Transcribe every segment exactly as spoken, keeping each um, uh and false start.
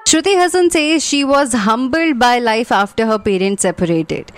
Shruti Hassan says she was humbled by life after her parents separated.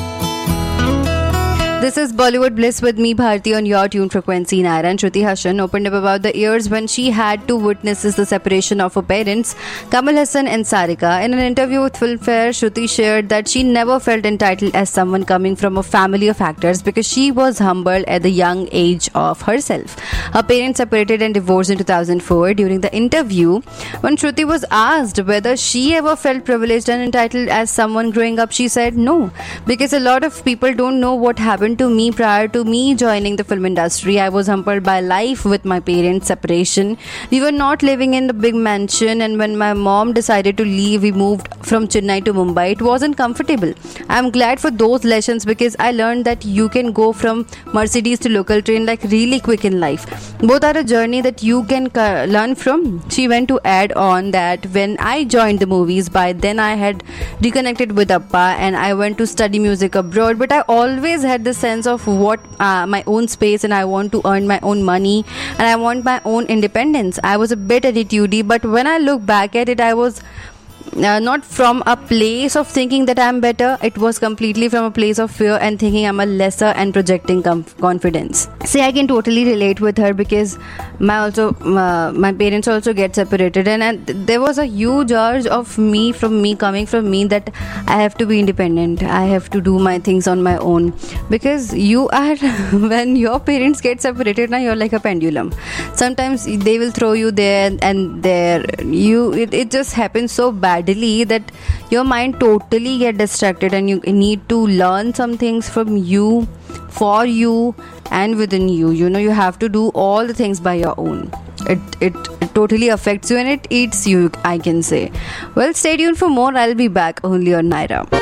This is Bollywood Bliss with me, Bharti, on your tune frequency. Naira and Shruti Hassan opened up about the years when she had to witness the separation of her parents, Kamal Hassan and Sarika. In an interview with Filmfare, Shruti shared that she never felt entitled as someone coming from a family of actors because she was humbled at the young age of herself. Her parents separated and divorced in two thousand four. During the interview, when Shruti was asked whether she ever felt privileged and entitled as someone growing up, she said no, because a lot of people don't know what happened to me prior to me joining the film industry. I was humbled by life with my parents' separation. We were not living in the big mansion, and when my mom decided to leave, we moved from Chennai to Mumbai. It wasn't comfortable. I'm glad for those lessons because I learned that you can go from Mercedes to local train like really quick in life. Both are a journey that you can uh, learn from. She went to add on that when I joined the movies, by then I had reconnected with Appa and I went to study music abroad, but I always had this sense of what uh, my own space, and I want to earn my own money and I want my own independence. I was a bit attitudey, but when I look back at it, I was uh, not from a place of thinking that I'm better. It was completely from a place of fear and thinking I'm a lesser and projecting com- confidence. See, I can totally relate with her because my also uh, my parents also get separated, and, and there was a huge urge of me from me coming from me that I have to be independent. I have to do my things on my own, because you are when your parents get separated, now you're like a pendulum. Sometimes they will throw you there and there. You it, it just happens so badly that your mind totally get distracted, and you need to learn some things from you, for you, and within you. You know, you have to do all the things by your own. It, it it totally affects you and it eats you, I can say. Well, stay tuned for more. I'll be back only on Naira.